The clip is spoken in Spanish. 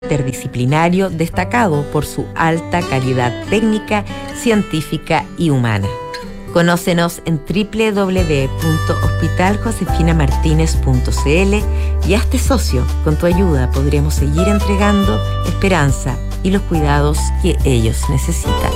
interdisciplinario destacado por su alta calidad técnica, científica y humana. Conócenos en www.hospitaljosefinamartinez.cl y hazte socio. Con tu ayuda podremos seguir entregando esperanza y los cuidados que ellos necesitan.